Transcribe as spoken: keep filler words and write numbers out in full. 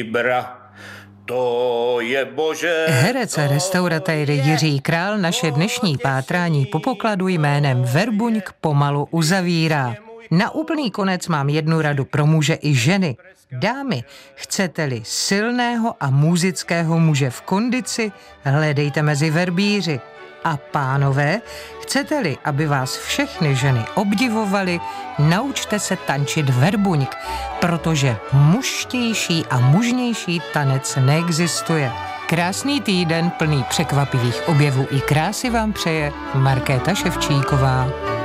Bra, to je bože. Herec a restauratér Jiří Král naše dnešní pátrání po pokladu jménem Verbuňk pomalu uzavírá. Na úplný konec mám jednu radu pro muže i ženy. Dámy, chcete-li silného a muzického muže v kondici, hledejte mezi verbíři. A pánové, chcete-li, aby vás všechny ženy obdivovaly, naučte se tančit verbuňk, protože mužštější a mužnější tanec neexistuje. Krásný týden plný překvapivých objevů i krásy vám přeje Markéta Ševčíková.